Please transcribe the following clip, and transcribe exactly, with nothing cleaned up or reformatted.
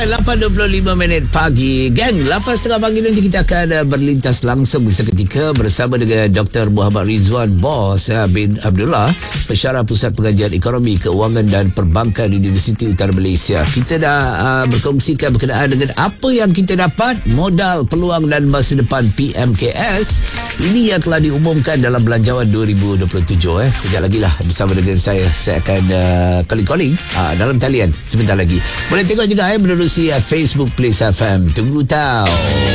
Alright, lapan dua puluh lima minit pagi. Gang, lapan tiga puluh pagi nanti kita akan uh, berlintas langsung seketika bersama dengan Doktor Muhammad Rizwan Bos uh, bin Abdullah, Pensyarah Pusat Pengajian Ekonomi, Keuangan dan Perbankan Universiti Utara Malaysia. Kita dah uh, berkongsikan berkenaan dengan apa yang kita dapat, modal, peluang dan masa depan P M K S. Ini yang telah diumumkan dalam Belanjawan dua ribu dua puluh tujuh. Eh. Sekejap lagi lah bersama dengan saya. Saya akan uh, calling-calling uh, dalam talian sebentar lagi. Boleh tengok juga eh, menerusi uh, Facebook Place F M. Tunggu tahu.